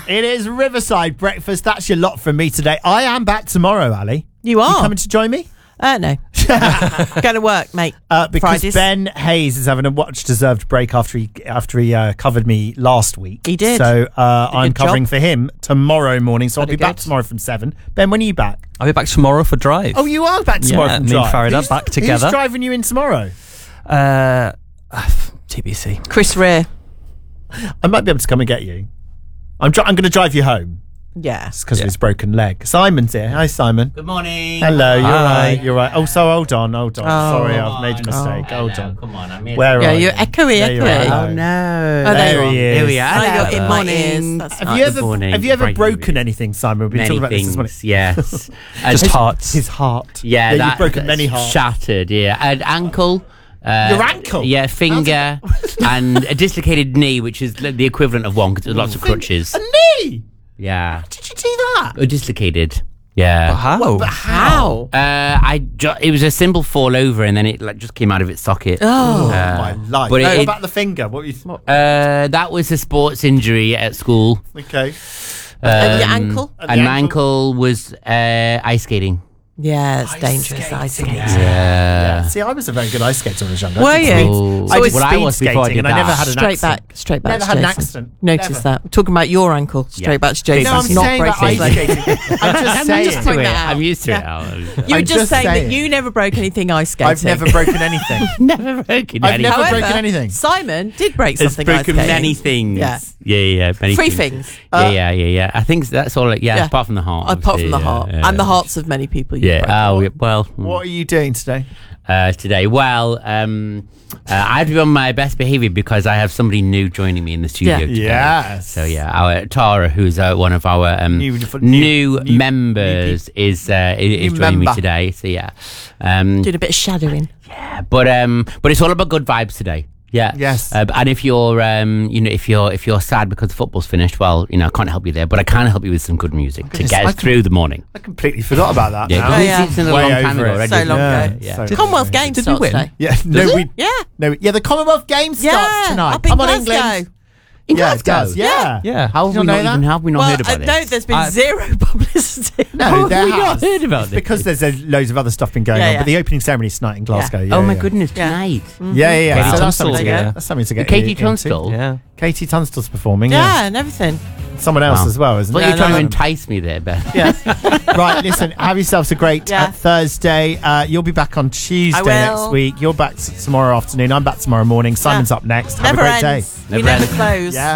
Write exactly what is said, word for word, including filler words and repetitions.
It is Riverside Breakfast. That's your lot from me today. I am back tomorrow, Ali. You are? You coming to join me? Uh, no. Going to work, mate. Uh, because Fridays. Ben Hayes is having a much-deserved break after he after he uh, covered me last week. He did. So uh, I'm covering job. for him tomorrow morning. So I'll Very be back good. tomorrow from seven. Ben, when are you back? I'll be back tomorrow for Drive. Oh, you are back tomorrow Yeah, from me Drive. and Farid are Who's- back together. Who's driving you in tomorrow? Uh, uh, T B C. Chris Rea. I might be able to come and get you. I'm dri- I'm going to drive you home. Yeah. It's because Yeah. of his broken leg. Simon's here. Hi, Simon. Good morning. Hello, you're Hi. right. You're right. Oh, so hold on, hold on. Oh. Sorry, I've made a Come on. mistake. Hold Hello, on. Come on, I'm here. Where Yeah, are you're you? echoey, There you are. echoey. Hello. Oh no. Oh, there you are. he is. Here we are. Oh, you're Hello. in my ears. That's Have nice. you Good ever morning. have you ever Bright broken evening. anything, Simon? We've been Many talking about this this morning. things, yes. Uh, Just His- hearts. His heart. Yeah, yeah that, you've broken that's many hearts. Shattered, yeah. An ankle. Uh, Your ankle? Yeah, finger. And a dislocated knee, which is the equivalent of one because there's lots of crutches. A knee. Yeah. Did you do that? Oh, dislocated. Yeah. How? But How? Uh, I ju- it was a simple fall over and then it like just came out of its socket. Oh. Oh, Uh, my life. but what it- about the finger? What were you? Th- Uh, that was a sports injury at school. okay. And your Um, ankle? And And the my ankle? ankle was uh, ice skating. Yeah, it's Ice dangerous. skating, Ice skating. yeah. Yeah. See, I was a very good ice skater when I was younger. Were I did you? speed- Oh. I did Well, I speed was before I skating did and I never that. had an Straight accident. back, straight back Never to had an Jason. accident. Notice Never. that. We're talking about your ankle. Straight Yeah. back to Jason. No, I'm It's not saying that breaking ice his leg. skating. I'm just I'm saying. just pointing that out. I'm used to Yeah. it now. You were I'm just, just saying, saying. that you never broke anything ice skating. I've never broken anything. Never broken I've any. never However, broken anything. Simon did break It's something ice broken skating. many things. Yeah. yeah, yeah. Many Three things. things. Yeah, yeah, yeah, yeah. I think that's all. It, yeah, Yeah. apart from the heart. Apart from the obviously, heart. yeah, And the yeah. hearts of many people. you Yeah. broke. Oh, yeah, well. mm. What are you doing today? Uh, today, well, um, uh, I have to be on my best behaviour because I have somebody new joining me in the studio Yeah. today. Yes. So yeah, our Tara, who's uh, one of our um, New- new, new- new- members, is uh, is, is New joining member. me today. So yeah, um, Did a bit of shadowing. but um, but it's all about good vibes today. Yeah. Yes. Uh, and if you're, um, you know, if you're if you're sad because the football's finished, well, you know, I can't help you there, but I can help you with some good music to Goodness, get I us can- through the morning. I completely forgot about that. Yeah, now. because Oh, yeah. it's been a Way long time over ago it. already. So long Yeah, ago. Yeah. so- Commonwealth Games Did we starts win? today. Yeah, no, Does it? we Yeah. no, yeah. The Commonwealth Games starts Yeah. tonight. Up in Come on, Glasgow. England. In Yeah, it Glasgow? does. Yeah. Yeah. How have You we don't not know even that? how have we not Well, heard about uh, this? no, there's been I- zero publicity. No, How there have we not has. heard about It's this? because there's a, loads of other stuff been going Yeah, on. yeah. But the opening ceremony is tonight in Glasgow. Yeah. oh my yeah. goodness, Yeah. tonight. Yeah, yeah, yeah. Katie So that's something to Tunstall, get. yeah. That's something to get. Katie into. Tunstall? Yeah. Katie Tunstall's performing. Yeah. Yeah, and everything. Someone else Wow. as well, isn't Well, it? you're trying to no. entice me there, Ben. Yeah. Right, listen, have yourselves a great Yeah. uh, Thursday. Uh, you'll be back on Tuesday I will. next week. You're back t- tomorrow afternoon. I'm back tomorrow morning. Simon's up next. Have Never a great ends. day. We Never never ends. close. Yeah.